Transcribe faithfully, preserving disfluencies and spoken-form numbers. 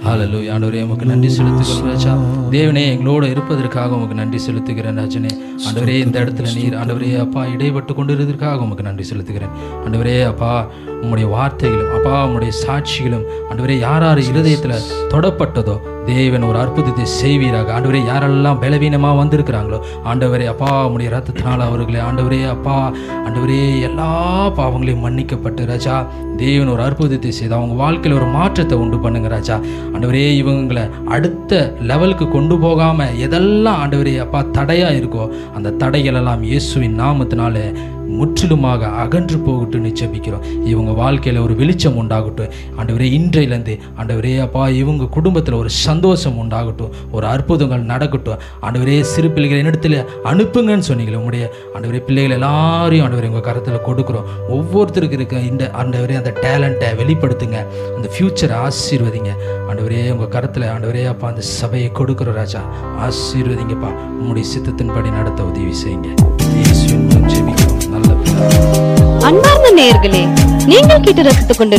ஹல்லேலூயா. ஆண்டவரே உமக்கு நன்றி செலுத்துகிறோம் ராஜா. தேவனே எங்களோடு இருப்பதற்காக உமக்கு நன்றி செலுத்துகிறேன் ராஜனே. ஆண்டவரே இந்த இடத்துல நீர் ஆண்டவரே அப்பா இடைப்பட்டு கொண்டிருப்பதற்காக உமக்கு நன்றி செலுத்துகிறேன். ஆண்டவரே அப்பா உம்முடைய வார்த்தைகளும் அப்பா உம்முடைய சாட்சிகளும் ஆண்டவரே யார் யார் இருதயத்தில் தொடப்பட்டதோ தேவன் ஒரு அற்புதத்தை செய்வீராக. ஆண்டவரே யாரெல்லாம் பலவீனமாக வந்திருக்கிறாங்களோ ஆண்டவரே அப்பா உம்முடைய ரத்தத்தினால் அவர்களே ஆண்டவரே அப்பா ஆண்டவரே எல்லா பாவங்களையும் மன்னிக்கப்பட்டு ராஜா தேவன் ஒரு அற்புதத்தை செய்து அவங்க வாழ்க்கையில் ஒரு மாற்றத்தை உண்டு பண்ணுங்க ராஜா. ஆண்டவரே இவங்களை அடுத்த லெவலுக்கு கொண்டு போகாமல் எதெல்லாம் ஆண்டவரே அப்பா தடையாக இருக்கோ அந்த தடைகள் எல்லாம் இயேசுவின் நாமத்தினால முற்றிலுமாக அகன்று போகட்டும் நிச்சயிக்கிறோம். இவங்க வாழ்க்கையில் ஒரு வெளிச்சம் உண்டாகட்டும் ஆண்டவரே. இன்றையிலேருந்து ஆண்டவரே அப்பா இவங்க குடும்பத்தில் ஒரு சந்தோஷம் உண்டாகட்டும், ஒரு அற்புதங்கள் நடக்கட்டும் ஆண்டவரே. சிறு பிள்ளைகள் என்னிடத்துல அனுப்புங்கன்னு சொன்னீங்களே உங்களுடைய ஆண்டவரே பிள்ளைகள் எல்லாரையும் ஆண்டவரே உங்கள் கருத்தில் கொடுக்குறோம். ஒவ்வொருத்தருக்கு இருக்க இந்த ஆண்டவரே அந்த டேலண்ட்டை வெளிப்படுத்துங்க, அந்த ஃப்யூச்சரை ஆசீர்வதிங்க ஆண்டவரே. உங்கள் கருத்தில் ஆண்டவரே அப்பா அந்த சபையை கொடுக்குறோம் ராஜா. ஆசீர்வதிங்கப்பா, உங்களுடைய சித்தத்தின்படி நடத்த உதவி செய்யுங்க. இயேசுவின் மூலம் ஜெபிக்கிறோம் நல்ல பிதாவே. அன்பார்ந்த நேயர்களே, நீங்கள் கேட்டு ரசித்துக் கொண்டிருக்கும்